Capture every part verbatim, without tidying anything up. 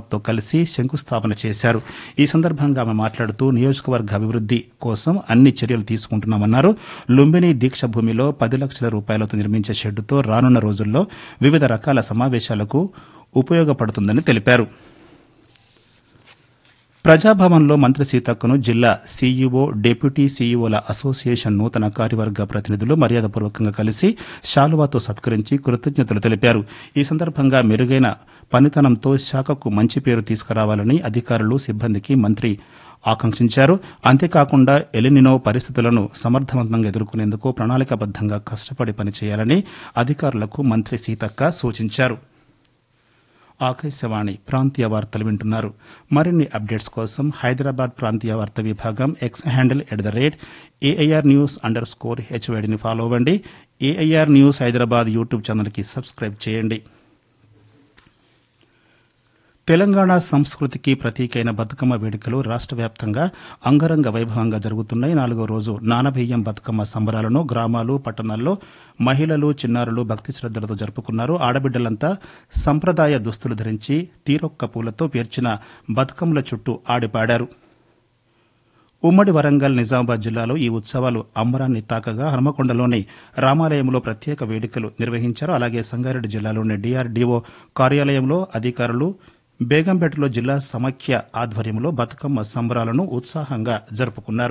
షెకావత్తో కలిసి శంకుస్థాపన చేశారు. ఈ సందర్భంగా ఆమె మాట్లాడుతూ నియోజకవర్గ అభివృద్ది కోసం అన్ని చర్యలు తీసుకుంటున్నామన్నారు. లుంబిని దీక్షభూమిలో పది లక్షల రూపాయలతో నిర్మించే షెడ్డుతో రానున్న రోజుల్లో వివిధ రకాల సమావేశాలకు ఉపయోగపడుతుందని తెలిపారు. ప్రజాభవన్లో మంత్రి సీతక్కను జిల్లా సీఈఓ, డిప్యూటీ సీఈఓల అసోసియేషన్ నూతన కార్యవర్గ ప్రతినిధులు మర్యాదపూర్వకంగా కలిసి శాలువాతో సత్కరించి కృతజ్ఞతలు తెలిపారు. ఈ సందర్భంగా మెరుగైన పనితనంతో శాఖకు మంచి పేరు తీసుకురావాలని అధికారులు, సిబ్బందికి మంత్రి ఆకాంక్షించారు. అంతేకాకుండా ఎలినినో పరిస్థితులను సమర్థవంతంగా ఎదుర్కొనేందుకు ప్రణాళికాబద్దంగా కష్టపడి పనిచేయాలని అధికారులకు మంత్రి సీతక్క సూచించారు. ఆకాశవాణి ప్రాంతీయ వార్తలు వింటున్నారు. మరిన్ని అప్డేట్స్ కోసం హైదరాబాద్ ప్రాంతీయ వార్తా విభాగం X handle at the rate AIR news under score హెచ్వైడిని follow అవ్వండి. ఏఐఆర్ న్యూస్ హైదరాబాద్ యూట్యూబ్ ఛానల్కి సబ్స్క్రైబ్ చేయండి. తెలంగాణ సంస్కృతికి ప్రతీకైన బతుకమ్మ వేడుకలు రాష్ట్ర వ్యాప్తంగా అంగరంగ వైభవంగా జరుగుతున్నాయి. నాలుగో రోజు నానబియ్యం బతుకమ్మ సంబరాలను గ్రామాలు, పట్టణాల్లో మహిళలు, చిన్నారులు భక్తి శ్రద్దలతో జరుపుకున్నారు. ఆడబిడ్డలంతా సంప్రదాయ దుస్తులు ధరించి తీరొక్క పూలతో పేర్చిన బతుకమ్మల చుట్టూ ఆడిపాడారు. ఉమ్మడి వరంగల్, నిజామాబాద్ జిల్లాలో ఈ ఉత్సవాలు అంబరాన్ని తాకగా హనుమకొండలోని రామాలయంలో ప్రత్యేక వేడుకలు నిర్వహించారు. అలాగే సంగారెడ్డి జిల్లాలోని డీఆర్డీఓ కార్యాలయంలో అధికారులు, బేగంపేటలో జిల్లా సమాఖ్య ఆధ్వర్యంలో బతుకమ్మ సంబరాలను ఉత్సాహంగా జరుపుకున్నారు.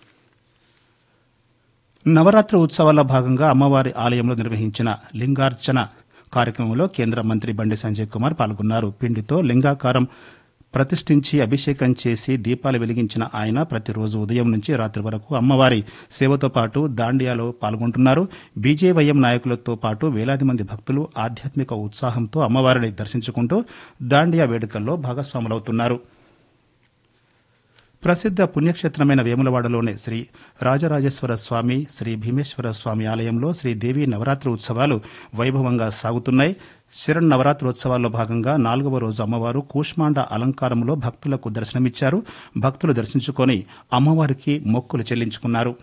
నవరాత్రి ఉత్సవాల్లో భాగంగా అమ్మవారి ఆలయంలో నిర్వహించిన లింగార్చన కార్యక్రమంలో కేంద్ర మంత్రి బండి సంజయ్ కుమార్ పాల్గొన్నారు. పిండితో లింగాకారం ప్రతిష్ఠించి అభిషేకం చేసి దీపాలు వెలిగించిన ఆయన ప్రతిరోజు ఉదయం నుంచి రాత్రి వరకు అమ్మవారి సేవతో పాటు దాండియాలో పాల్గొంటున్నారు. బీజేవైఎం నాయకులతో పాటు వేలాది మంది భక్తులు ఆధ్యాత్మిక ఉత్సాహంతో అమ్మవారిని దర్శించుకుంటూ దాండియా వేడుకల్లో భాగస్వాములవుతున్నారు. ప్రసిద్ద పుణ్యక్షేత్రమైన వేములవాడలోని శ్రీ రాజరాజేశ్వర స్వామి, శ్రీ భీమేశ్వర స్వామి ఆలయంలో శ్రీదేవి నవరాత్రి ఉత్సవాలు వైభవంగా సాగుతున్నాయి. శరన్నవరాత్రోత్సవాల్లో భాగంగా నాలుగవ రోజు అమ్మవారు కూష్మాండ అలంకారంలో భక్తులకు దర్శనమిచ్చారు. భక్తులు దర్శించుకొని అమ్మవారికి మొక్కులు చెల్లించుకున్నారు.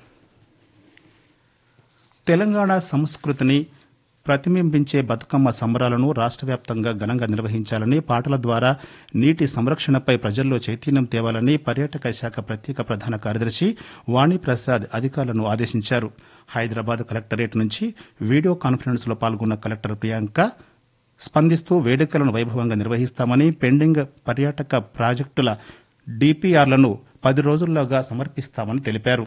తెలంగాణ సంస్కృతిని ప్రతిబింబించే బతుకమ్మ సంబరాలను రాష్ట్ర వ్యాప్తంగా ఘనంగా నిర్వహించాలని, పాటల ద్వారా నీటి సంరక్షణపై ప్రజల్లో చైతన్యం తేవాలని పర్యాటక శాఖ ప్రత్యేక ప్రధాన కార్యదర్శి వాణిప్రసాద్ అధికారులను ఆదేశించారు. హైదరాబాద్ కలెక్టరేట్ నుంచి వీడియో కాన్ఫరెన్స్లో పాల్గొన్న కలెక్టర్ ప్రియాంక స్పందిస్తూ వేడుకలను వైభవంగా నిర్వహిస్తామని, పెండింగ్ పర్యాటక ప్రాజెక్టుల డీపీఆర్లను పది రోజుల్లోగా సమర్పిస్తామని తెలిపారు.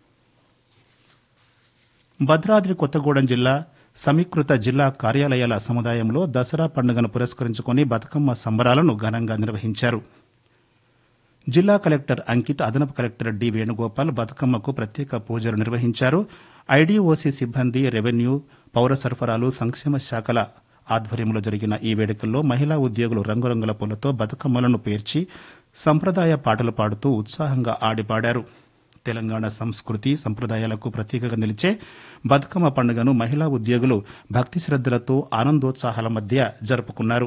భద్రాద్రి కొత్తగూడెం జిల్లా సమీకృత జిల్లా కార్యాలయాల సముదాయంలో దసరా పండుగను పురస్కరించుకుని బతుకమ్మ సంబరాలను ఘనంగా నిర్వహించారు. జిల్లా కలెక్టర్ అంకిత్, అదనపు కలెక్టర్ డి వేణుగోపాల్ బతుకమ్మకు ప్రత్యేక పూజలు నిర్వహించారు. ఐడీఓసీ సిబ్బంది, రెవెన్యూ, పౌర సరఫరాలు, సంక్షేమ శాఖల ఆధ్వర్యంలో జరిగిన ఈ వేడుకల్లో మహిళా ఉద్యోగులు రంగురంగుల పూలతో బతుకమ్మలను పేర్చి సంప్రదాయ పాటలు పాడుతూ ఉత్సాహంగా ఆడిపాడారు. తెలంగాణ సంస్కృతి సంప్రదాయాలకు ప్రతీకగా నిలిచే బతుకమ్మ పండుగను మహిళా ఉద్యోగులు భక్తి శ్రద్దలతో ఆనందోత్సాహాల మధ్య జరుపుకున్నారు.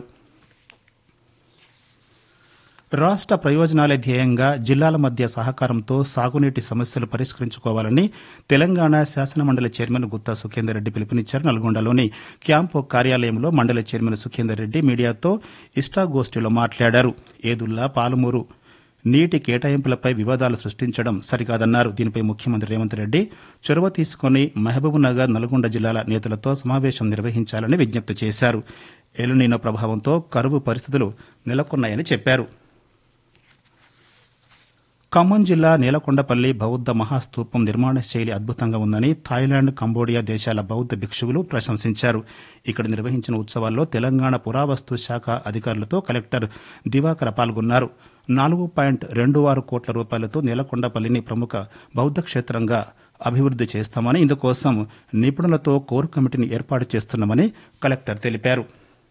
రాష్ట్ర ప్రయోజనాలే ధ్యేయంగా జిల్లాల మధ్య సహకారంతో సాగునీటి సమస్యలు పరిష్కరించుకోవాలని తెలంగాణ శాసనమండలి చైర్మన్ గుత్తా సుఖేందర్ రెడ్డి పిలుపునిచ్చారు. నల్గొండలోని క్యాంపు కార్యాలయంలో మండలి చైర్మన్ సుఖేందర్ రెడ్డి మీడియాతో ఇష్టాగోష్ఠిలో మాట్లాడారు. ఏదుల్లా, పాలమూరు నీటి కేటాయింపులపై వివాదాలు సృష్టించడం సరికాదన్నారు. దీనిపై ముఖ్యమంత్రి రేవంత్ రెడ్డి చొరవ తీసుకుని మహబూబ్నగర్, నల్గొండ జిల్లాల నేతలతో సమావేశం నిర్వహించాలని విజ్ఞప్తి చేశారు. ఎల్నినో ప్రభావంతో కరువు పరిస్థితులు నెలకొన్నాయని చెప్పారు. ఖమ్మం జిల్లా నేలకొండపల్లి బౌద్ధ మహాస్తూపం నిర్మాణ శైలి అద్భుతంగా ఉందని థాయిలాండ్, కంబోడియా దేశాల బౌద్ధ భిక్షువులు ప్రశంసించారు. ఇక్కడ నిర్వహించిన ఉత్సవాల్లో తెలంగాణ పురావస్తు శాఖ అధికారులతో కలెక్టర్ దివాకర్ పాల్గొన్నారు. నాలుగు పాయింట్ రెండు ఆరు కోట్ల రూపాయలతో నేలకొండపల్లిని ప్రముఖ బౌద్ధ క్షేత్రంగా అభివృద్ది చేస్తామని, ఇందుకోసం నిపుణులతో కోర్ కమిటీని ఏర్పాటు చేస్తున్నామని కలెక్టర్ తెలిపారు.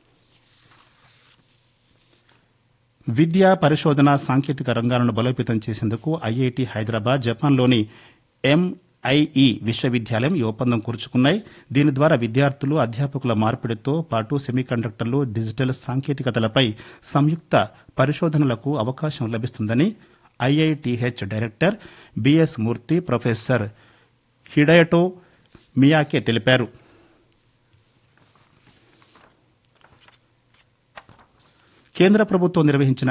విద్య, పరిశోధన, సాంకేతిక రంగాలను బలోపేతం చేసేందుకు ఐఐటి హైదరాబాద్, జపాన్లోని ఎంఐఈ విశ్వవిద్యాలయం ఈ ఒప్పందం కూర్చుకున్నాయి. దీని ద్వారా విద్యార్థులు, అధ్యాపకుల మార్పిడితో పాటు సెమీకండక్టర్లు, డిజిటల్ సాంకేతికతలపై సంయుక్త పరిశోధనలకు అవకాశం లభిస్తుందని ఐఐటిహెచ్ డైరెక్టర్ బిఎస్ మూర్తి, ప్రొఫెసర్ హిడయటో మియాకే తెలిపారు. కేంద్ర ప్రభుత్వం నిర్వహించిన